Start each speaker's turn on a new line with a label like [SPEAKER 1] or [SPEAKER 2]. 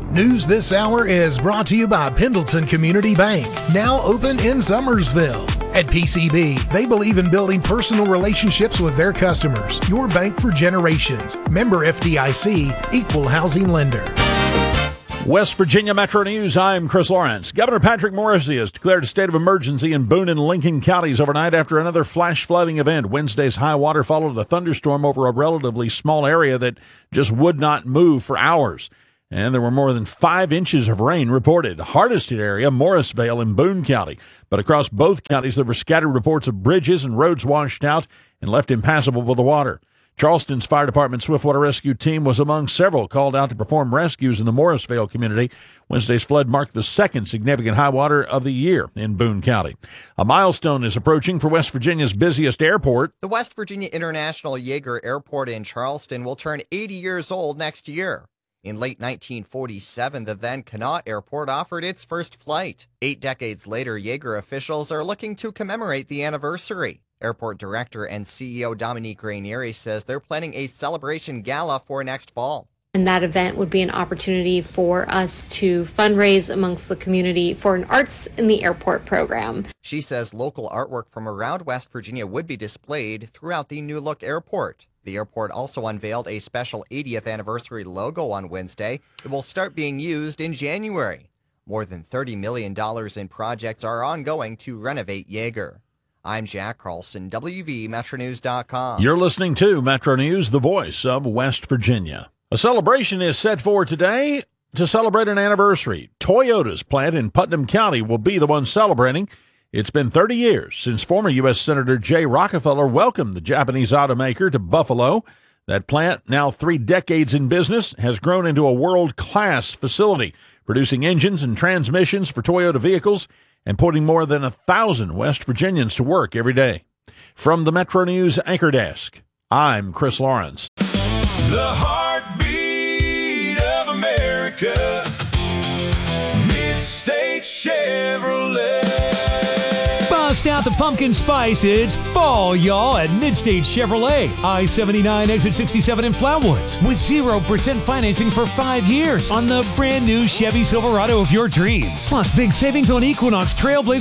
[SPEAKER 1] News this hour is brought to you by Pendleton Community Bank, now open in Summersville. At PCB, they believe in building personal relationships with their customers. Your bank for generations. Member FDIC, equal housing lender.
[SPEAKER 2] West Virginia Metro News, I'm Chris Lawrence. Governor Patrick Morrisey has declared a state of emergency in Boone and Lincoln counties overnight after another flash flooding event. Wednesday's high water followed a thunderstorm over a relatively small area that just would not move for hours. And there were more than 5 inches of rain reported. Hardest hit area, Morrisville in Boone County. But across both counties, there were scattered reports of bridges and roads washed out and left impassable with the water. Charleston's Fire Department Swiftwater Rescue Team was among several called out to perform rescues in the Morrisville community. Wednesday's flood marked the second significant high water of the year in Boone County. A milestone is approaching for West Virginia's busiest airport.
[SPEAKER 3] The West Virginia International Yeager Airport in Charleston will turn 80 years old next year. In late 1947, the then Connaught Airport offered its first flight. 8 decades later, Yeager officials are looking to commemorate the anniversary. Airport Director and CEO Dominique Rainieri says they're planning a celebration gala for next fall.
[SPEAKER 4] And that event would be an opportunity for us to fundraise amongst the community for an Arts in the Airport program.
[SPEAKER 3] She says local artwork from around West Virginia would be displayed throughout the new look airport. The airport also unveiled a special 80th anniversary logo on Wednesday. It will start being used in January. More than $30 million in projects are ongoing to renovate Yeager. I'm Jack Carlson, WVMetroNews.com.
[SPEAKER 2] You're listening to Metro News, the voice of West Virginia. A celebration is set for today to celebrate an anniversary. Toyota's plant in Putnam County will be the one celebrating. It's been 30 years since former U.S. Senator Jay Rockefeller welcomed the Japanese automaker to Buffalo. That plant, now 3 decades in business, has grown into a world-class facility, producing engines and transmissions for Toyota vehicles and putting more than 1,000 West Virginians to work every day. From the Metro News Anchor Desk, I'm Chris Lawrence.
[SPEAKER 5] The heartbeat of America, Mid-State Chevrolet.
[SPEAKER 6] Bust out the pumpkin spice. It's fall, y'all, at Mid-State Chevrolet. I-79 exit 67 in Flatwoods with 0% financing for 5 years on the brand new Chevy Silverado of your dreams. Plus big savings on Equinox, Trailblazer,